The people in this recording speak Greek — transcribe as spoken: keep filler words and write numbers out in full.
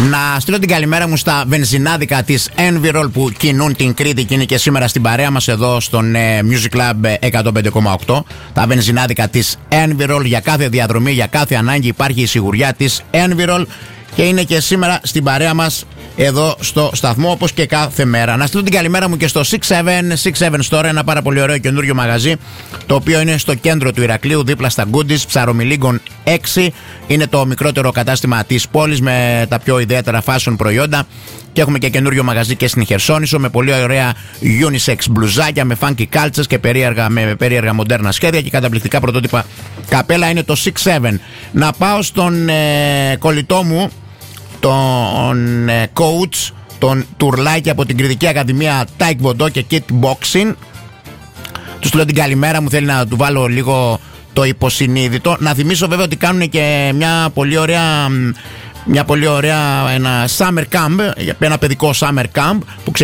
Να στείλω την καλημέρα μου στα βενζινάδικα της Envirol που κινούν την Κρήτη και είναι και σήμερα στην παρέα μας εδώ στον ε, Music Club εκατόν πέντε κόμμα οκτώ. Τα βενζινάδικα της Envirol, για κάθε διαδρομή, για κάθε ανάγκη υπάρχει η σιγουριά της Envirol και είναι και σήμερα στην παρέα μας εδώ στο σταθμό, όπως και κάθε μέρα. Να στείλω την καλημέρα μου και στο Six Seven, Six Seven Store, ένα πάρα πολύ ωραίο καινούριο μαγαζί, το οποίο είναι στο κέντρο του Ηρακλείου, δίπλα στα Goodies, Ψαρομιλίγκων έξι. Είναι το μικρότερο κατάστημα της πόλης με τα πιο ιδιαίτερα fashion προϊόντα. Και έχουμε και καινούριο μαγαζί και στην Χερσόνησο με πολύ ωραία unisex μπλουζάκια, με funky κάλτσες και περίεργα, με περίεργα μοντέρνα σχέδια και καταπληκτικά πρωτότυπα καπέλα. Είναι το Six Seven. Να πάω στον ε, κολλητό μου, τον ε, coach, τον Τουρλάκη από την Κρητική Ακαδημία Taekwondo και Kickboxing. Του στείλω την καλημέρα μου, θέλει να του βάλω λίγο το υποσυνείδητο. Να θυμίσω βέβαια ότι κάνουν και μια πολύ ωραία, μια πολύ ωραία ένα summer camp, ένα παιδικό summer camp που ξεκινάει